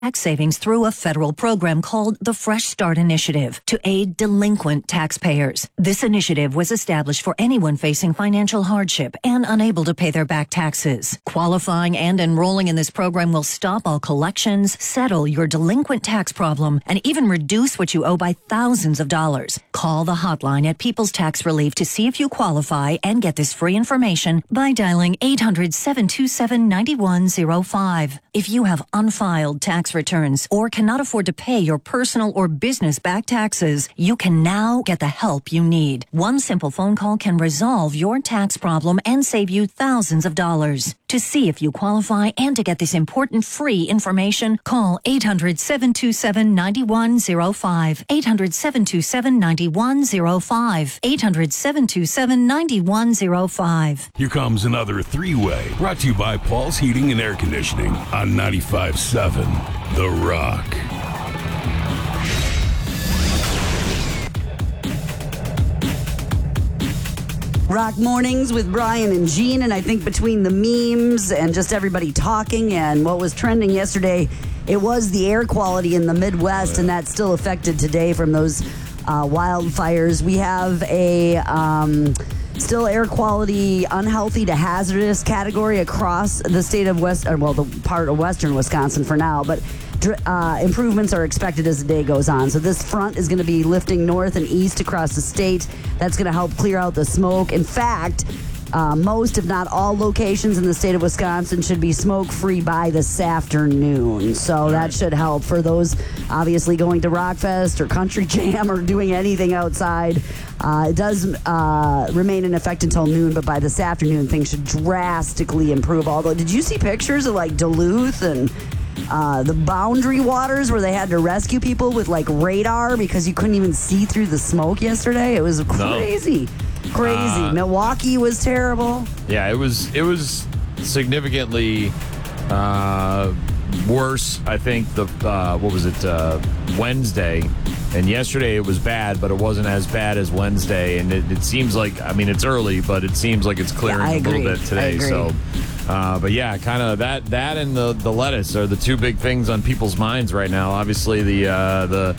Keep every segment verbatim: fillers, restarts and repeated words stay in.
tax savings through a federal program called the Fresh Start Initiative to aid delinquent taxpayers. This initiative was established for anyone facing financial hardship and unable to pay their back taxes. Qualifying and enrolling in this program will stop all collections, settle your delinquent tax problem, and even reduce what you owe by thousands of dollars. Call the hotline at People's Tax Relief to see if you qualify and get this free information by dialing eight hundred, seven two seven, nine one zero five. If you have unfiled tax returns or cannot afford to pay your personal or business back taxes, you can now get the help you need. One simple phone call can resolve your tax problem and save you thousands of dollars. To see if you qualify and to get this important free information, call eight hundred, seven two seven, nine one zero five. eight hundred, seven two seven, nine one zero five. eight hundred, seven two seven, nine one zero five. Here comes another three-way, brought to you by Paul's Heating and Air Conditioning on ninety-five point seven The Rock. Rock Mornings with Brian and Gene, and I think between the memes and just everybody talking and what was trending yesterday, it was the air quality in the Midwest, and that's still affected today from those uh, wildfires. We have a um, still air quality unhealthy to hazardous category across the state of West, or well, the part of western Wisconsin for now, but Uh, improvements are expected as the day goes on. So this front is going to be lifting north and east across the state. That's going to help clear out the smoke. In fact, uh, most, if not all, locations in the state of Wisconsin should be smoke-free by this afternoon. So that should help for those obviously going to Rockfest or Country Jam or doing anything outside. Uh, it does uh, remain in effect until noon, but by this afternoon, things should drastically improve. Although, did you see pictures of like Duluth and Uh, the Boundary Waters where they had to rescue people with like radar because you couldn't even see through the smoke yesterday? It was crazy. No. Crazy. Uh, Milwaukee was terrible. Yeah, it was it was significantly uh, worse, I think, the uh, what was it, uh, Wednesday. And yesterday it was bad, but it wasn't as bad as Wednesday. And it, it seems like, I mean, it's early, but it seems like it's clearing yeah, a little bit today. So, uh, but yeah, kind of that that and the, the lettuce are the two big things on people's minds right now. Obviously, the uh, the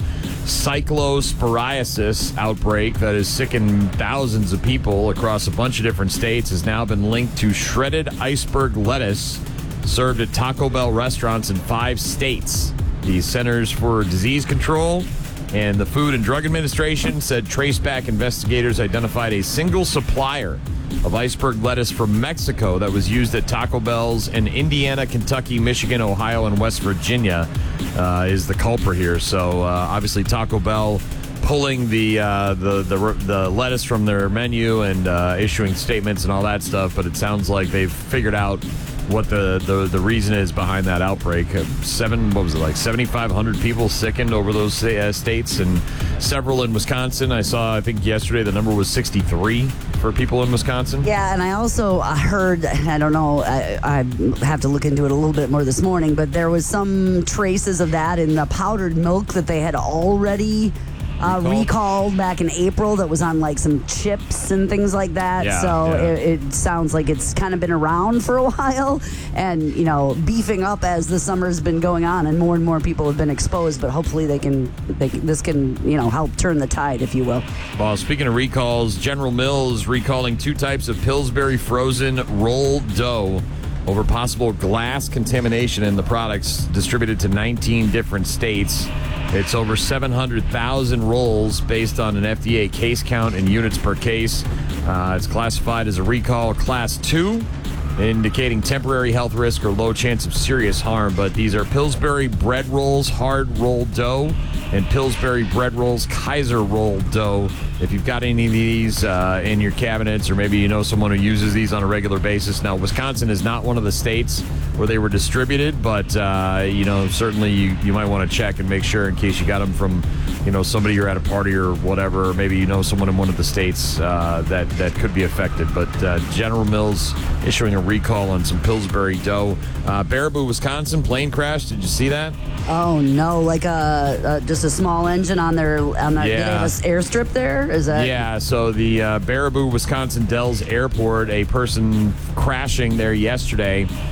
cyclosporiasis outbreak that is sickening thousands of people across a bunch of different states has now been linked to shredded iceberg lettuce served at Taco Bell restaurants in five states. The Centers for Disease Control and the Food and Drug Administration said traceback investigators identified a single supplier of iceberg lettuce from Mexico that was used at Taco Bell's in Indiana, Kentucky, Michigan, Ohio, and West Virginia uh, is the culprit here. So uh, obviously Taco Bell pulling the, uh, the the the lettuce from their menu and uh, issuing statements and all that stuff, but it sounds like they've figured out what the, the, the reason is behind that outbreak. Seven, what was it, like seventy-five hundred people sickened over those uh, states, and several in Wisconsin. I saw, I think yesterday, the number was sixty-three for people in Wisconsin. Yeah, and I also heard, I don't know, I, I have to look into it a little bit more this morning, but there was some traces of that in the powdered milk that they had already Uh, recalled back in April that was on like some chips and things like that. Yeah, so yeah. It, it sounds like it's kind of been around for a while and, you know, beefing up as the summer's been going on and more and more people have been exposed. But hopefully they can, they can this can, you know, help turn the tide, if you will. Well, speaking of recalls, General Mills recalling two types of Pillsbury frozen rolled dough over possible glass contamination in the products distributed to nineteen different states. It's over seven hundred thousand rolls based on an F D A case count in units per case. Uh, it's classified as a recall class two, indicating temporary health risk or low chance of serious harm. But these are Pillsbury bread rolls, hard rolled dough, and Pillsbury bread rolls, Kaiser rolled dough. If you've got any of these uh, in your cabinets, or maybe you know someone who uses these on a regular basis. Now, Wisconsin is not one of the states where they were distributed, but, uh, you know, certainly you, you might want to check and make sure in case you got them from, you know, somebody you're at a party or whatever, or maybe you know someone in one of the states uh, that, that could be affected. But uh, General Mills issuing a recall on some Pillsbury dough. Uh, Baraboo, Wisconsin, plane crash. Did you see that? Oh, no, like a, a just a small engine on their, on their, Yeah. did they have an airstrip there? Is that? Yeah, so the uh, Baraboo, Wisconsin Dells Airport, a person crashing there yesterday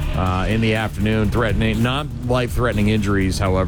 uh, in the afternoon, threatening, not life-threatening injuries, however.